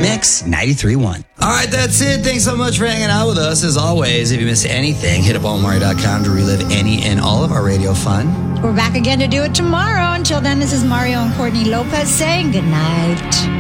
Mix 93.1. All right, that's it. Thanks so much for hanging out with us. As always, if you missed anything, hit up altamari.com to relive any and all of our radio fun. We're back again to do it tomorrow. Until then, this is Mario and Courtney Lopez saying good night.